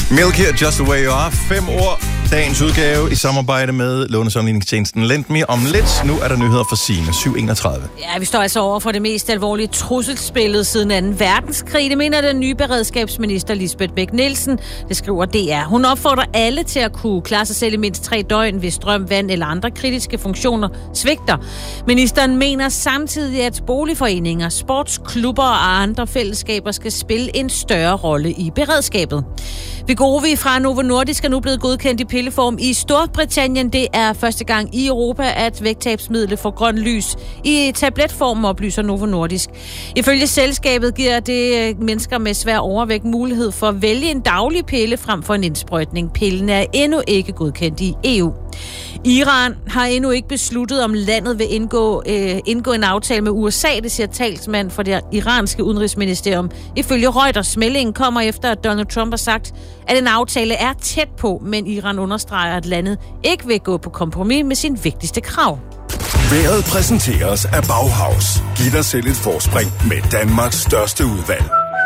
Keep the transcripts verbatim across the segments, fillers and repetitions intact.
Milky og Just the Way You Are. Fem ord. Dagens udgave i samarbejde med lånesamligningstjenesten Lendme. Om lidt, nu er der nyheder for Signe. syv enogtredive. Ja, vi står altså over for det mest alvorlige trusselsbillede siden anden verdenskrig. Det mener den nye beredskabsminister Lisbeth Bech-Nielsen. Det skriver D R. Hun opfordrer alle til at kunne klare sig selv i mindst tre døgn, hvis strøm, vand eller andre kritiske funktioner svigter. Ministeren mener samtidig, at boligforeninger, sportsklubber og andre fællesskaber skal spille en større rolle i beredskabet. Wegovy fra Novo Nordisk er nu blevet godkendt i pilleform i Storbritannien. Det er første gang i Europa, at vægttabsmidlet får grøn lys i tabletform, oplyser Novo Nordisk. Ifølge selskabet giver det mennesker med svær overvægt mulighed for at vælge en daglig pille frem for en indsprøjtning. Pillen er endnu ikke godkendt i E U. Iran har endnu ikke besluttet, om landet vil indgå, øh, indgå en aftale med U S A, det siger talsmand for det iranske udenrigsministerium. Ifølge Reuters meldingen kommer efter, at Donald Trump har sagt, at en aftale er tæt på, men Iran understreger, at landet ikke vil gå på kompromis med sin vigtigste krav. Vejret præsenteres af Bauhaus. Giv dig selv et forspring med Danmarks største udvalg.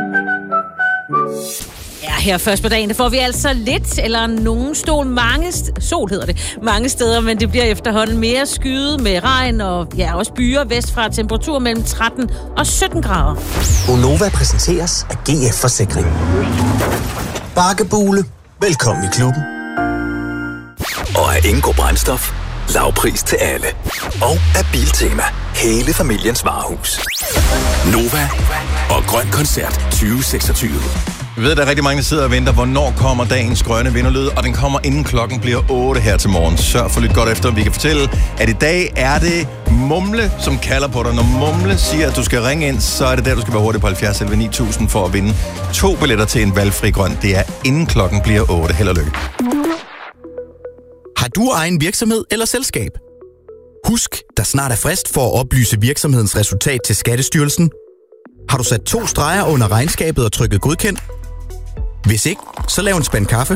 Ja, her først på dagen, der får vi altså lidt, eller nogen stol, mange st- sol hedder det, mange steder, men det bliver efterhånden mere skyet med regn og ja, også byer vestfra, temperatur mellem tretten og sytten grader. Gonova præsenteres af G F Forsikring. Bakkebule, velkommen i klubben. Og af Ingo Brændstof, lavpris til alle. Og af Biltema, hele familiens varehus. Nova og Grøn Koncert tyve seksogtyve. Vi ved, at der er rigtig mange, der sidder og venter, hvornår kommer dagens grønne vinderlyd, og den kommer inden klokken bliver otte her til morgen. Sørg for lidt godt efter, vi kan fortælle, at i dag er det Mumle, som kalder på dig. Når Mumle siger, at du skal ringe ind, så er det der, du skal være hurtig på halvfjerds elleve ni tusind for at vinde to billetter til en valgfri grøn. Det er inden klokken bliver otte. Held og lykke. Har du egen virksomhed eller selskab? Husk, der snart er frist for at oplyse virksomhedens resultat til Skattestyrelsen. Har du sat to streger under regnskabet og trykket godkendt? Hvis ikke, så lav en spand kaffe,